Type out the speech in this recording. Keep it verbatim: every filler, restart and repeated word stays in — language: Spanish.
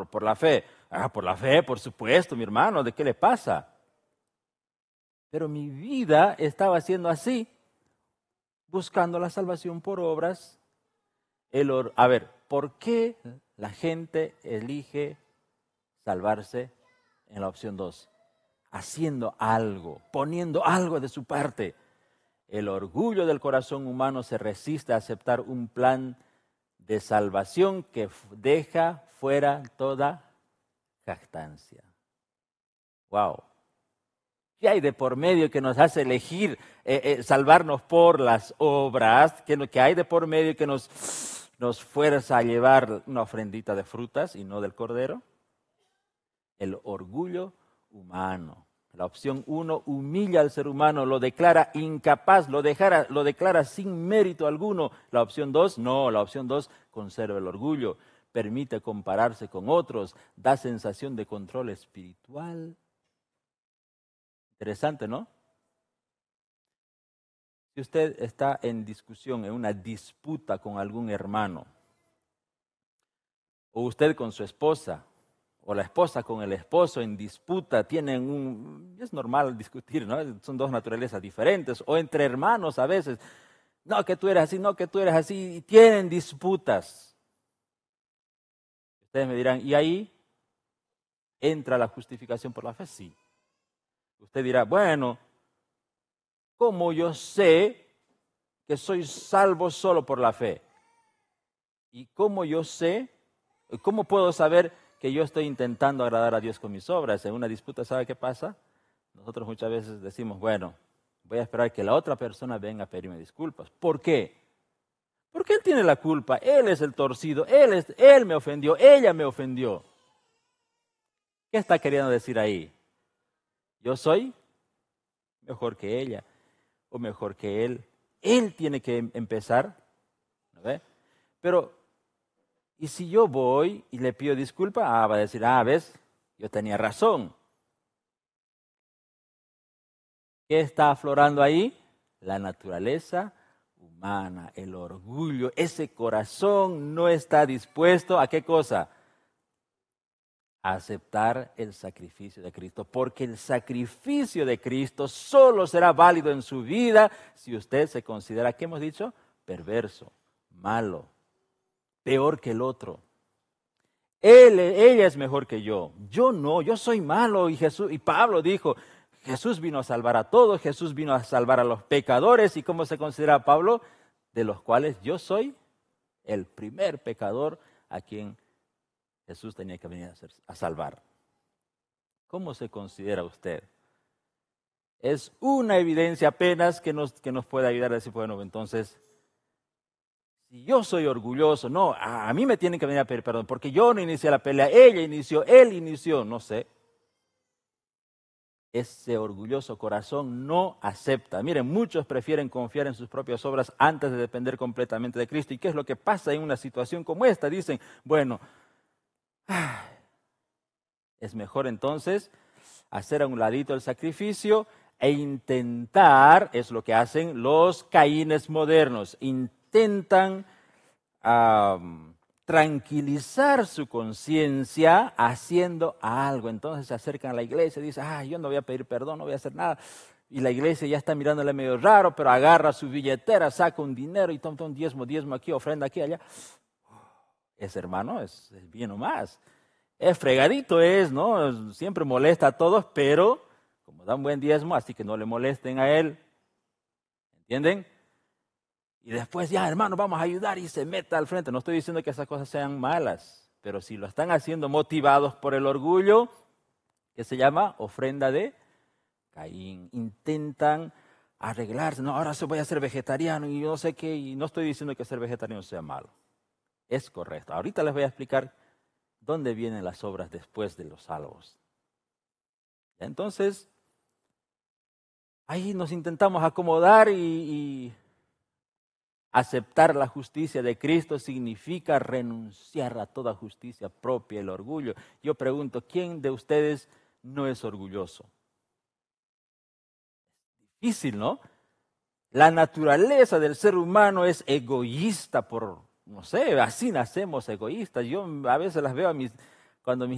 por, por la fe. Ah, por la fe, por supuesto, mi hermano, ¿de qué le pasa? Pero mi vida estaba siendo así, buscando la salvación por obras. El or- A ver, ¿por qué la gente elige salvarse en la opción dos? Haciendo algo, poniendo algo de su parte. El orgullo del corazón humano se resiste a aceptar un plan de salvación que deja fuera toda jactancia. Wow. ¿Qué hay de por medio que nos hace elegir eh, eh, salvarnos por las obras? ¿Qué, qué hay de por medio que nos, nos fuerza a llevar una ofrendita de frutas y no del cordero? El orgullo humano. La opción uno humilla al ser humano, lo declara incapaz, lo, dejara, lo declara sin mérito alguno. La opción dos, no, la opción dos conserva el orgullo, permite compararse con otros, da sensación de control espiritual. Interesante, ¿no? Si usted está en discusión, en una disputa con algún hermano, o usted con su esposa, o la esposa con el esposo en disputa, tienen un, es normal discutir, ¿no? Son dos naturalezas diferentes, o entre hermanos a veces, no que tú eres así, no que tú eres así, y tienen disputas. Ustedes me dirán, ¿y ahí entra la justificación por la fe? Sí. Usted dirá, bueno, ¿cómo yo sé que soy salvo solo por la fe? ¿Y cómo yo sé, cómo puedo saber que yo estoy intentando agradar a Dios con mis obras? En una disputa, ¿sabe qué pasa? Nosotros muchas veces decimos, bueno, voy a esperar que la otra persona venga a pedirme disculpas. ¿Por qué? Porque él tiene la culpa, él es el torcido, él, es, él me ofendió, ella me ofendió. ¿Qué está queriendo decir ahí? Yo soy mejor que ella o mejor que él. Él tiene que empezar, ¿no ve? Pero, ¿y si yo voy y le pido disculpas? Ah, va a decir, ah, ves, yo tenía razón. ¿Qué está aflorando ahí? La naturaleza humana, el orgullo. Ese corazón no está dispuesto a ¿qué cosa? A aceptar el sacrificio de Cristo. Porque el sacrificio de Cristo solo será válido en su vida si usted se considera, ¿qué hemos dicho? Perverso, malo, peor que el otro. Él, ella es mejor que yo. Yo no, yo soy malo. Y Jesús, y Pablo dijo, Jesús vino a salvar a todos, Jesús vino a salvar a los pecadores. ¿Y cómo se considera Pablo? De los cuales yo soy el primer pecador a quien Jesús tenía que venir a, hacer, a salvar. ¿Cómo se considera usted? Es una evidencia apenas que nos, que nos puede ayudar a decir, bueno, entonces, si yo soy orgulloso, no, a, a mí me tienen que venir a pedir perdón, porque yo no inicié la pelea, ella inició, él inició, no sé. Ese orgulloso corazón no acepta. Miren, muchos prefieren confiar en sus propias obras antes de depender completamente de Cristo. ¿Y qué es lo que pasa en una situación como esta? Dicen, bueno, es mejor entonces hacer a un ladito el sacrificio e intentar, es lo que hacen los caínes modernos, intentan um, tranquilizar su conciencia haciendo algo. Entonces se acercan a la iglesia y dicen, ah, yo no voy a pedir perdón, no voy a hacer nada. Y la iglesia ya está mirándole medio raro, pero agarra su billetera, saca un dinero y toma un diezmo, diezmo aquí, ofrenda aquí, allá. Ese hermano es, es bien o más. Es fregadito, es, ¿no? Siempre molesta a todos, pero como da un buen diezmo, así que no le molesten a él. ¿Entienden? Y después, ya, hermano, vamos a ayudar y se meta al frente. No estoy diciendo que esas cosas sean malas, pero si lo están haciendo motivados por el orgullo, que se llama ofrenda de Caín. Intentan arreglarse. No, ahora se voy a ser vegetariano y yo no sé qué. Y no estoy diciendo que ser vegetariano sea malo. Es correcto. Ahorita les voy a explicar dónde vienen las obras después de los salvos. Entonces, ahí nos intentamos acomodar y... y aceptar la justicia de Cristo significa renunciar a toda justicia propia, el orgullo. Yo pregunto, ¿quién de ustedes no es orgulloso? Difícil, ¿no? La naturaleza del ser humano es egoísta por, no sé, así nacemos egoístas. Yo a veces las veo a mis cuando mis